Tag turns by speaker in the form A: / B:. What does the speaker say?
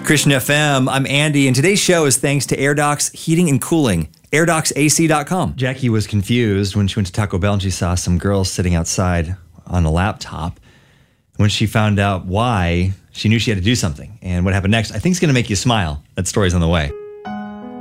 A: Christian FM, I'm Andy, and today's show is thanks to AirDocs Heating and Cooling, AirDocsAC.com. Jackie was confused when she went to Taco Bell and she saw some girls sitting outside on a laptop. When she found out why, she knew she had to do something. And what happened next, I think, is going to make you smile. That story's on the way.